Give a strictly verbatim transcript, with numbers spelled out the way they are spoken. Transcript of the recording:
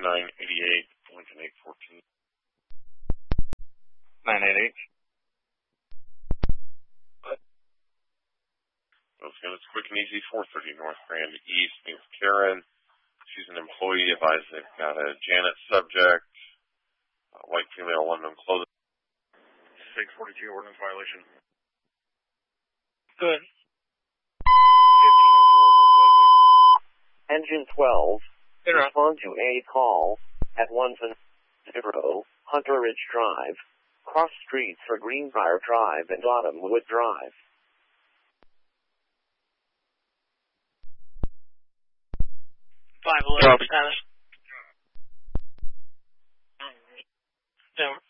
nine eighty-eight, Lincoln eight fourteen. nine eighty-eight. Let's go. It's quick and easy. four thirty North Grand East. Meet with Karen. She's an employee. Advised they've got a Janet subject. Uh, white female, unknown clothing. six forty-two ordinance violation. Good. fifteen oh four North Leslie. Engine twelve. Good. Respond to a call at one zero Hunter Ridge Drive. Cross streets for Greenbrier Drive and Autumnwood Drive. five eleven status. Down.